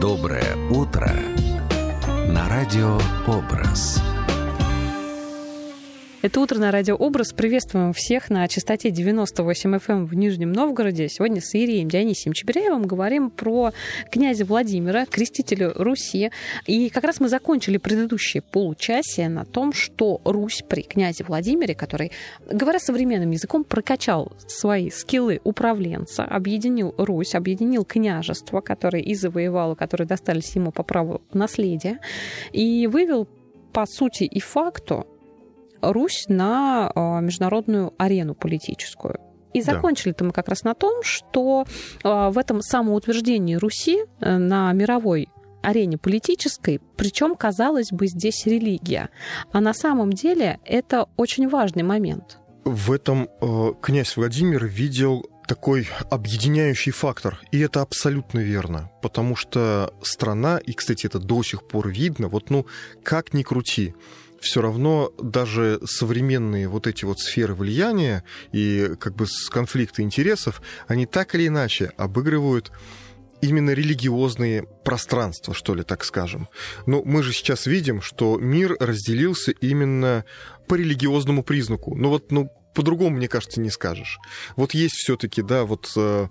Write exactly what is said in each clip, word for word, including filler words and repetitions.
Доброе утро на радио «Образ». Это «Утро на радио «Образ». Приветствуем всех на частоте девяносто восемь эф эм в Нижнем Новгороде. Сегодня с Иереем Дионисием Чебиряевым говорим про князя Владимира, крестителя Руси. И как раз мы закончили предыдущее получасие на том, что Русь при князе Владимире, который, говоря современным языком, прокачал свои скиллы управленца, объединил Русь, объединил княжества, которые и завоевал, которые достались ему по праву наследия, и вывел, по сути и факту, Русь на международную арену политическую. И закончили-то мы как раз на том, что в этом самоутверждении Руси на мировой арене политической, причем, казалось бы, здесь религия. А на самом деле это очень важный момент. В этом э, князь Владимир видел такой объединяющий фактор. И это абсолютно верно. Потому что страна, и, кстати, это до сих пор видно, вот, ну, как ни крути, все равно даже современные вот эти вот сферы влияния и как бы конфликты интересов, они так или иначе обыгрывают именно религиозные пространства, что ли, так скажем. Но мы же сейчас видим, что мир разделился именно по религиозному признаку. Ну вот, ну, по-другому, мне кажется, не скажешь. Вот есть все-таки, да, вот э,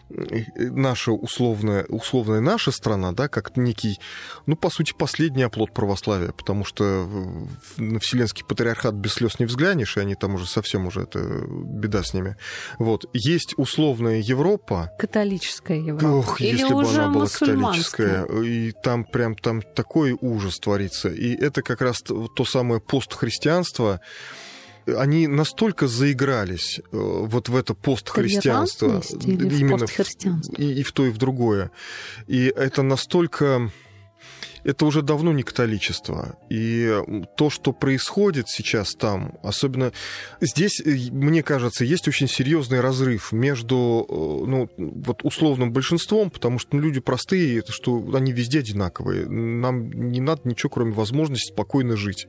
наша условная, условная наша страна, да, как некий, ну, по сути, последний оплот православия, потому что на Вселенский патриархат без слез не взглянешь, и они там уже совсем уже, это беда с ними. Вот. Есть условная Европа. Католическая Европа. Ох, или если бы уже она была мусульманская. католическая. И там прям там такой ужас творится. И это как раз то самое постхристианство. Они настолько заигрались вот в это постхристианство, именно в, и, и в то, и в другое. И это настолько... Это уже давно не католичество. И то, что происходит сейчас там, особенно здесь, мне кажется, есть очень серьезный разрыв между, ну, вот условным большинством, потому что ну, люди простые, что они везде одинаковые. Нам не надо ничего, кроме возможности спокойно жить.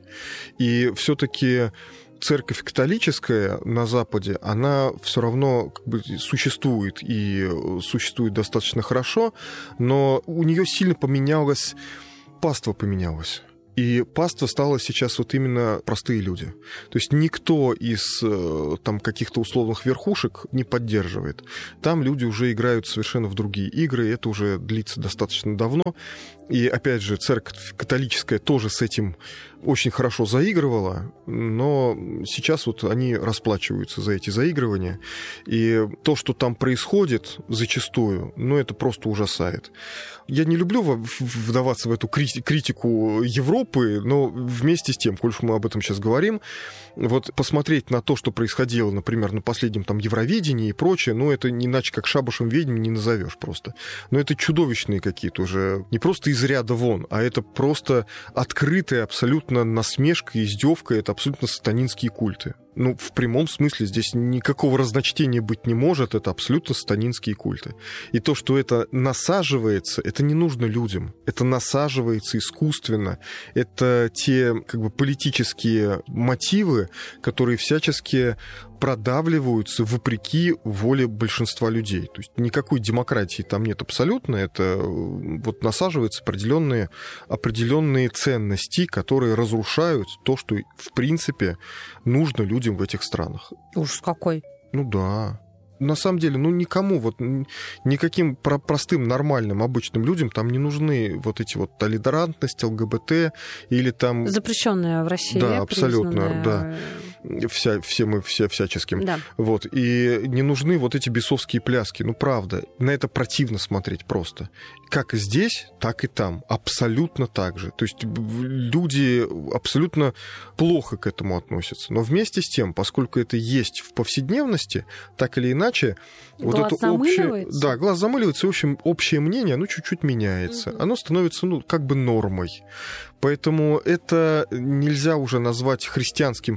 И все-таки церковь католическая на Западе, она все равно как бы существует и существует достаточно хорошо, но у нее сильно поменялось, паства поменялась. И паства стала сейчас вот именно простые люди. То есть никто из там, каких-то условных верхушек не поддерживает. Там люди уже играют совершенно в другие игры, и это уже длится достаточно давно. И, опять же, церковь католическая тоже с этим очень хорошо заигрывала, но сейчас вот они расплачиваются за эти заигрывания. И то, что там происходит зачастую, ну, это просто ужасает. Я не люблю вдаваться в эту критику Европы, но вместе с тем, коль мы об этом сейчас говорим, вот посмотреть на то, что происходило, например, на последнем там Евровидении и прочее, ну, это не иначе как шабашем ведьм не назовешь просто. Но это чудовищные какие-то уже, не просто из ряда вон, а это просто открытая абсолютно насмешка, издевка, это абсолютно сатанинские культы. Ну, в прямом смысле здесь никакого разночтения быть не может, это абсолютно сатанинские культы. И то, что это насаживается, это не нужно людям. Это насаживается искусственно. Это те, как бы, политические мотивы, которые всячески продавливаются вопреки воле большинства людей. То есть никакой демократии там нет абсолютно. Это вот насаживаются определенные, определенные ценности, которые разрушают то, что, в принципе, нужно людям в этих странах. Ужас какой. Ну да. На самом деле, ну никому, вот никаким про- простым, нормальным, обычным людям там не нужны вот эти вот толерантность, ЛГБТ или там... Запрещенная в России. Да, абсолютно, признанная... да. Вся, все мы все всяческим. Да. Вот. И не нужны вот эти бесовские пляски. Ну, правда, на это противно смотреть просто. Как здесь, так и там. Абсолютно так же. То есть люди абсолютно плохо к этому относятся. Но вместе с тем, поскольку это есть в повседневности, так или иначе, глаз вот это замыливается. общее... Да, глаз замыливается, и, в общем, общее мнение, оно чуть-чуть меняется. Угу. Оно становится, ну, как бы нормой. Поэтому это нельзя уже назвать христианским пространством,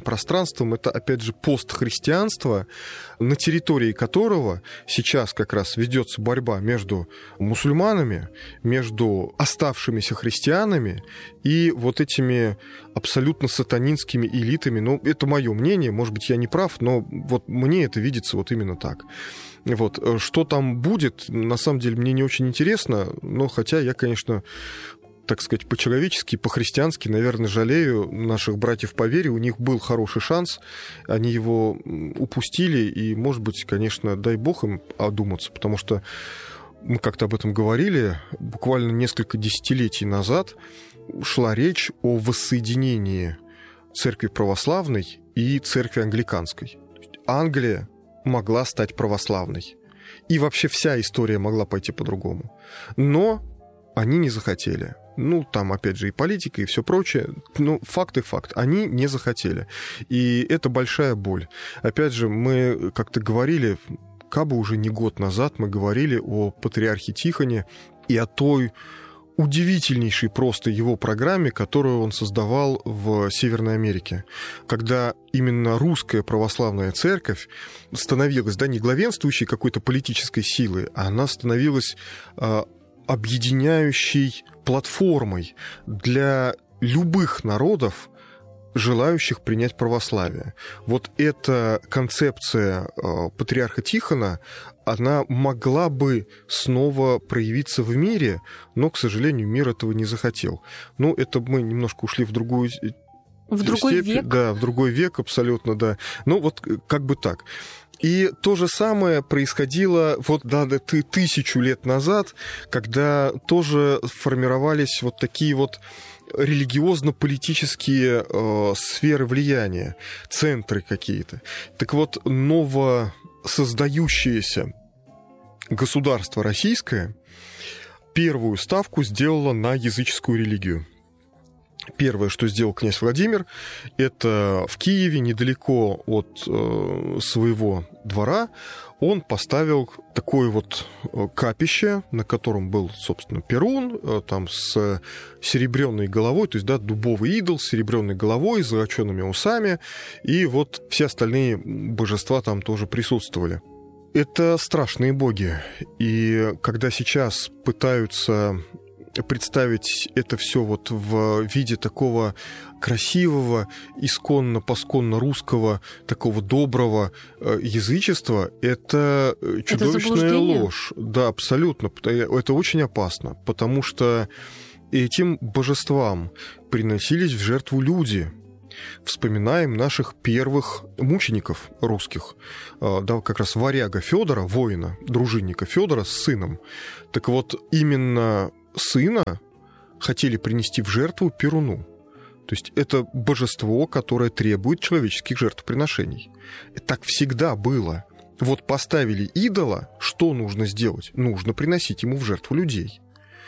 христианством, это, опять же, постхристианство, на территории которого сейчас как раз ведется борьба между мусульманами, между оставшимися христианами и вот этими абсолютно сатанинскими элитами. Ну, это мое мнение, может быть, я не прав, но вот мне это видится вот именно так. Вот. Что там будет, на самом деле, мне не очень интересно, но хотя я, конечно, так сказать, по-человечески, по-христиански, наверное, жалею наших братьев по вере. У них был хороший шанс, они его упустили, и, может быть, конечно, дай бог им одуматься, потому что мы как-то об этом говорили, буквально несколько десятилетий назад шла речь о воссоединении церкви православной и церкви англиканской. Англия могла стать православной. И вообще вся история могла пойти по-другому. Но они не захотели. Ну, там, опять же, и политика, и все прочее. Ну, факт и факт. Они не захотели. И это большая боль. Опять же, мы как-то говорили, кабы уже не год назад, мы говорили о патриархе Тихоне и о той удивительнейшей просто его программе, которую он создавал в Северной Америке, когда именно русская православная церковь становилась, да, не главенствующей какой-то политической силой, а она становилась э, объединяющей платформой для любых народов, желающих принять православие. Вот эта концепция э, патриарха Тихона, она могла бы снова проявиться в мире, но, к сожалению, мир этого не захотел. Ну, это мы немножко ушли в другую в другой степень, век. Да, в другой век, абсолютно, да. Ну, вот как бы так. И то же самое происходило вот да, тысячу лет назад, когда тоже формировались вот такие вот религиозно-политические э, сферы влияния, центры какие-то. Так вот, новосоздающееся государство российское первую ставку сделало на языческую религию. Первое, что сделал князь Владимир, это в Киеве, недалеко от э, своего двора, он поставил такое вот капище, на котором был, собственно, Перун, э, там с серебряной головой, то есть, да, дубовый идол с серебряной головой, с золочеными усами, и вот все остальные божества там тоже присутствовали. Это страшные боги, и когда сейчас пытаются представить это все вот в виде такого красивого, исконно-посконно русского, такого доброго язычества, это чудовищная это ложь. Да, абсолютно. Это очень опасно, потому что этим божествам приносились в жертву люди. Вспоминаем наших первых мучеников русских, да, как раз варяга Федора, воина, дружинника Федора с сыном. Так вот, именно сына хотели принести в жертву Перуну. То есть это божество, которое требует человеческих жертвоприношений. Так всегда было. Вот поставили идола, что нужно сделать? Нужно приносить ему в жертву людей.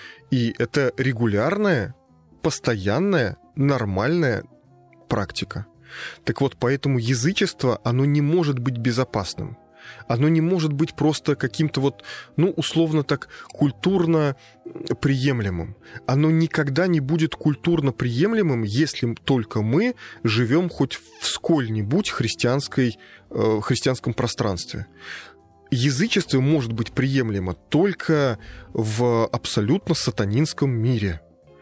И это регулярная, постоянная, нормальная практика. Так вот, поэтому язычество, оно не может быть безопасным. Оно не может быть просто каким-то вот, ну, условно так, культурно приемлемым. Оно никогда не будет культурно приемлемым, если только мы живем хоть в сколь-нибудь христианской, э, христианском пространстве. Язычество может быть приемлемо только в абсолютно сатанинском мире.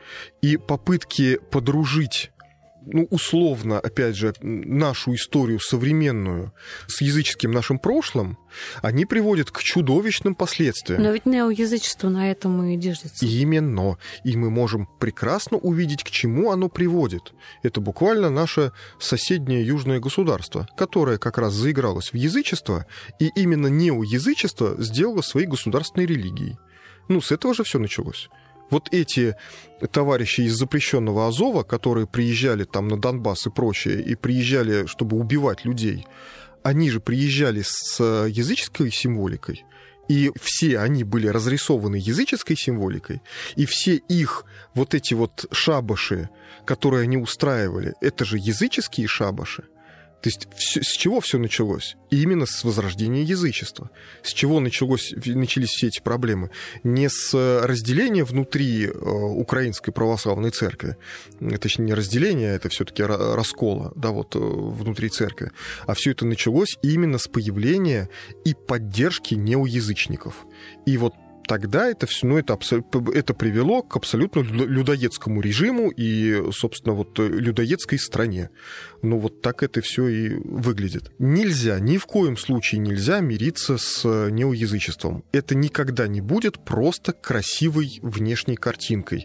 И попытки подружить, ну, условно, опять же, нашу историю современную с языческим нашим прошлым, они приводят к чудовищным последствиям. Но ведь неоязычество на этом и держится. Именно. И мы можем прекрасно увидеть, к чему оно приводит. Это буквально наше соседнее южное государство, которое как раз заигралось в язычество, и именно неоязычество сделало своей государственной религией. Ну, с этого же все началось. Вот эти товарищи из запрещенного Азова, которые приезжали там на Донбасс и прочее, и приезжали, чтобы убивать людей, они же приезжали с языческой символикой, и все они были разрисованы языческой символикой, и все их вот эти вот шабаши, которые они устраивали, это же языческие шабаши. То есть с чего все началось? И именно с возрождения язычества. С чего началось, начались все эти проблемы? Не с разделения внутри Украинской православной церкви, точнее, не разделения, это все-таки раскола, да, вот, внутри церкви, а все это началось именно с появления и поддержки неоязычников. И вот тогда это все, ну, это, это привело к абсолютно людоедскому режиму и, собственно, вот людоедской стране. Ну, вот так это все и выглядит. Нельзя, ни в коем случае нельзя мириться с неоязычеством. Это никогда не будет просто красивой внешней картинкой.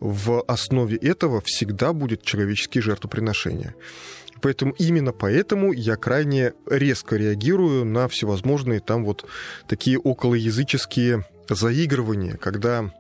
В основе этого всегда будет человеческие жертвоприношения. Поэтому именно поэтому я крайне резко реагирую на всевозможные там вот такие околоязыческие заигрывания, когда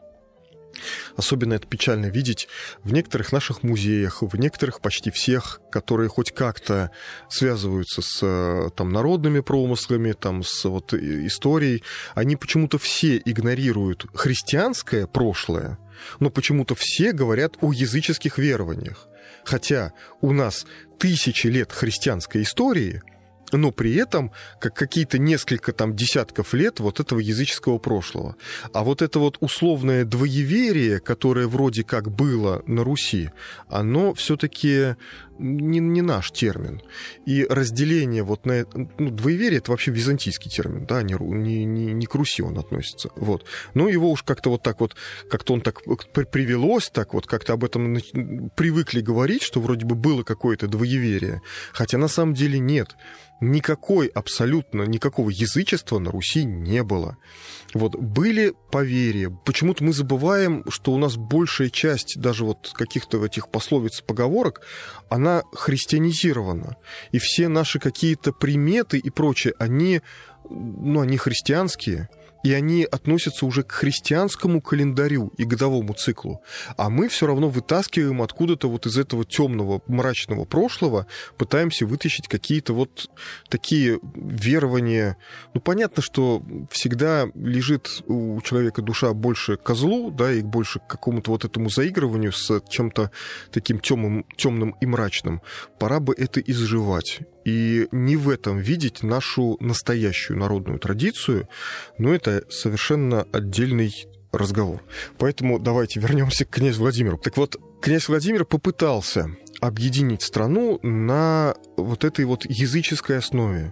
особенно это печально видеть в некоторых наших музеях, в некоторых почти всех, которые хоть как-то связываются с там, народными промыслами, там, с вот, историей, они почему-то все игнорируют христианское прошлое, но почему-то все говорят о языческих верованиях. Хотя у нас тысячи лет христианской истории, но при этом как какие-то несколько там десятков лет вот этого языческого прошлого. А вот это вот условное двоеверие, которое вроде как было на Руси, оно все-таки не, не наш термин. И разделение вот на это... Ну, двоеверие — это вообще византийский термин, да, не, не, не, не к Руси он относится. Вот. Но его уж как-то вот так вот, как-то он так привелось, так вот как-то об этом привыкли говорить, что вроде бы было какое-то двоеверие. Хотя на самом деле нет. Никакой, абсолютно никакого язычества на Руси не было. Вот, были поверья. Почему-то мы забываем, что у нас большая часть даже вот каких-то этих пословиц, поговорок, она христианизирована. И все наши какие-то приметы и прочее, они, ну, они христианские. И они относятся уже к христианскому календарю и годовому циклу. А мы все равно вытаскиваем откуда-то вот из этого темного, мрачного прошлого, пытаемся вытащить какие-то вот такие верования. Ну, понятно, что всегда лежит у человека душа больше к злу, да, и больше к какому-то вот этому заигрыванию с чем-то таким темным, темным и мрачным. Пора бы это изживать. И не в этом видеть нашу настоящую народную традицию, но это совершенно отдельный разговор. Поэтому давайте вернемся к князю Владимиру. Так вот, князь Владимир попытался объединить страну на вот этой вот языческой основе,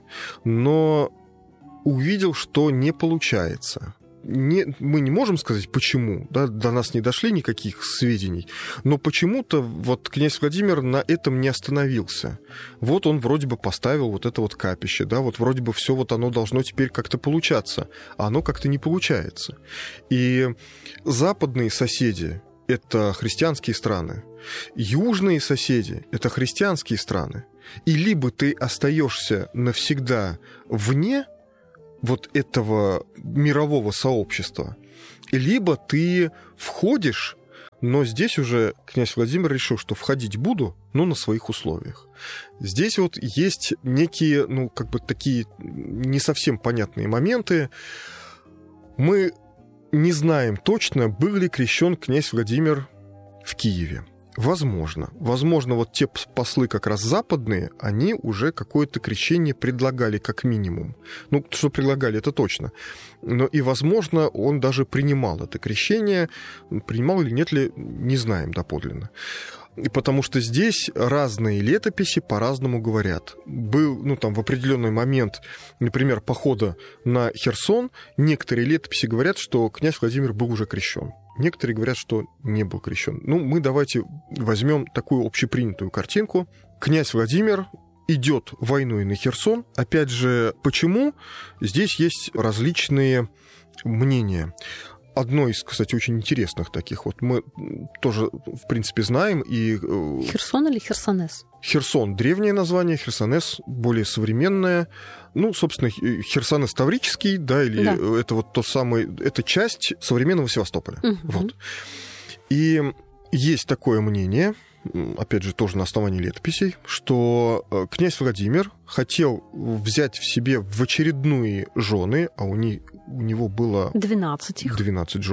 но увидел, что не получается. Не, мы не можем сказать, почему, да, до нас не дошли никаких сведений, но почему-то вот князь Владимир на этом не остановился. Вот он вроде бы поставил вот это вот капище, да, вот вроде бы все вот оно должно теперь как-то получаться, а оно как-то не получается. И западные соседи — это христианские страны, южные соседи — это христианские страны. И либо ты остаешься навсегда вне вот этого мирового сообщества, либо ты входишь, но здесь уже князь Владимир решил, что входить буду, но на своих условиях. Здесь вот есть некие, ну, как бы такие не совсем понятные моменты. Мы не знаем точно, был ли крещен князь Владимир в Киеве. Возможно. Возможно, вот те послы как раз западные, они уже какое-то крещение предлагали как минимум. Ну, что предлагали, это точно. Но и, возможно, он даже принимал это крещение. Принимал или нет ли, не знаем доподлинно. И потому что здесь разные летописи по-разному говорят. Был, ну, там, в определенный момент, например, похода на Херсон, некоторые летописи говорят, что князь Владимир был уже крещен. Некоторые говорят, что не был крещен. Ну, мы давайте возьмем такую общепринятую картинку. Князь Владимир идет войной на Херсон. Опять же, почему? Здесь есть различные мнения. Одно из, кстати, очень интересных таких, вот мы тоже, в принципе, знаем. И... Херсон или Херсонес? Херсон — древнее название, Херсонес — более современное. Ну, собственно, Херсонес таврический, да, или да. это вот то самое, это часть современного Севастополя. Угу. Вот. И есть такое мнение, опять же, тоже на основании летописей, что князь Владимир хотел взять в себе в очередные жены, а у, не, у него было двенадцать их. двенадцать жен.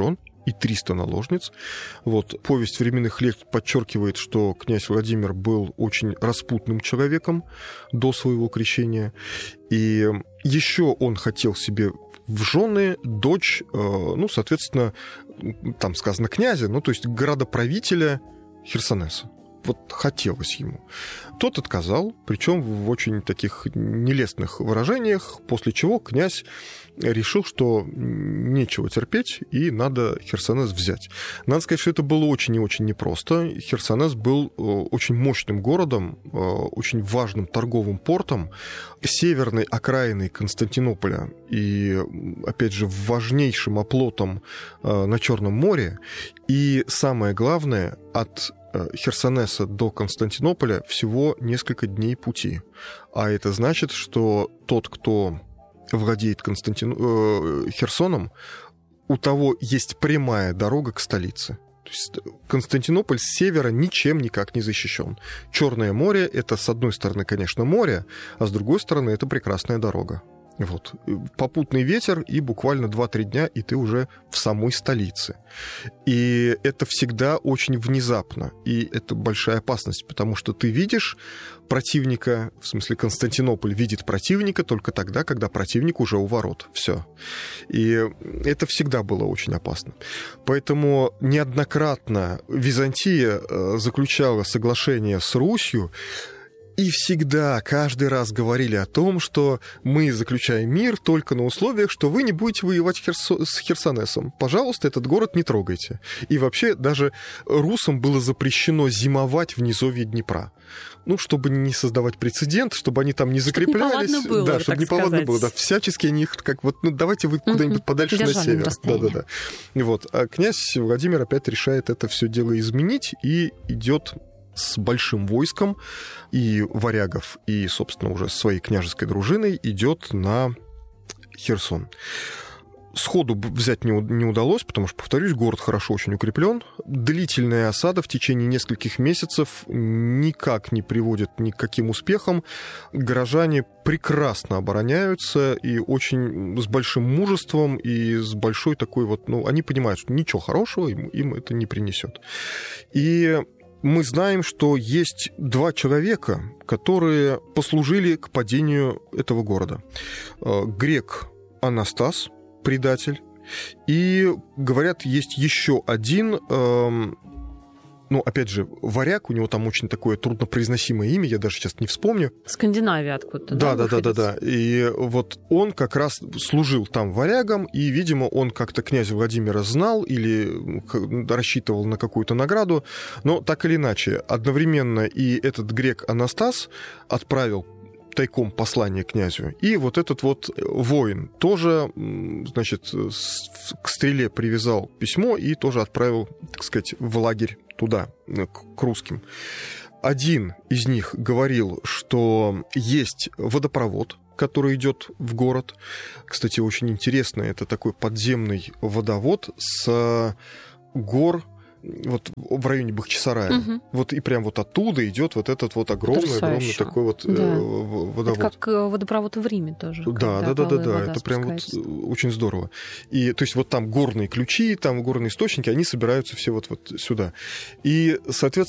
и триста наложниц. Вот. Повесть временных лет подчеркивает, что князь Владимир был очень распутным человеком до своего крещения. И еще он хотел себе в жены дочь, ну, соответственно, там сказано князя, ну, то есть градоправителя Херсонеса. Вот хотелось ему. Тот отказал, причем в очень таких нелестных выражениях, после чего князь решил, что нечего терпеть, и надо Херсонес взять. Надо сказать, что это было очень и очень непросто. Херсонес был очень мощным городом, очень важным торговым портом, северной окраиной Константинополя и, опять же, важнейшим оплотом на Черном море. И самое главное, от Херсонеса до Константинополя всего несколько дней пути. А это значит, что тот, кто владеет Константин... э, Херсоном, у того есть прямая дорога к столице. То есть Константинополь с севера ничем никак не защищен. Черное море — это, с одной стороны, конечно, море, а с другой стороны, это прекрасная дорога. Вот. Попутный ветер, и буквально два-три дня, и ты уже в самой столице. И это всегда очень внезапно, и это большая опасность, потому что ты видишь противника, в смысле Константинополь видит противника только тогда, когда противник уже у ворот. Все. И это всегда было очень опасно. Поэтому неоднократно Византия заключала соглашение с Русью, и всегда, каждый раз говорили о том, что мы заключаем мир только на условиях, что вы не будете воевать Херсо- с Херсонесом. Пожалуйста, этот город не трогайте. И вообще даже русам было запрещено зимовать в низовье Днепра. Ну, чтобы не создавать прецедент, чтобы они там не закреплялись. Чтобы неповадно было, да, чтобы неповадно было. Да, всячески они их как вот, ну, давайте вы куда-нибудь uh-huh. подальше на север. Да-да-да. И вот. А князь Владимир опять решает это все дело изменить и идет с большим войском и варягов, и, собственно, уже своей княжеской дружиной идет на Херсон. Сходу взять не, не удалось, потому что, повторюсь, город хорошо очень укреплен. Длительная осада в течение нескольких месяцев никак не приводит ни к каким успехам. Горожане прекрасно обороняются и очень с большим мужеством и с большой такой вот... Ну, они понимают, что ничего хорошего им, им это не принесет. И мы знаем, что есть два человека, которые послужили к падению этого города. Грек Анастас, предатель, и, говорят, есть еще один, эм, ну, опять же, варяг, у него там очень такое труднопроизносимое имя, я даже сейчас не вспомню. Скандинавия откуда-то, да? Да, да, да, да, да. И вот он как раз служил там варягом, и, видимо, он как-то князя Владимира знал или рассчитывал на какую-то награду, но так или иначе, одновременно и этот грек Анастас отправил тайком послание князю. И вот этот вот воин тоже, значит, к стреле привязал письмо и тоже отправил, так сказать, в лагерь туда, к русским. Один из них говорил, что есть водопровод, который идет в город. Кстати, очень интересно, это такой подземный водовод с гор вот в районе Бахчисарая. Угу. Вот и прям вот оттуда идет вот этот вот огромный, огромный такой вот да. водовод. Это как водопровод в Риме тоже. Да, да, да, да, да. Это прям вот очень здорово. И то есть вот там горные ключи, там горные источники, они собираются все вот, вот сюда. И, соответственно,